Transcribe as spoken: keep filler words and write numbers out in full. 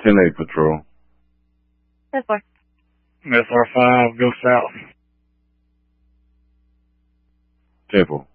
ten eight patrol. ten four. S R five, go south. ten four.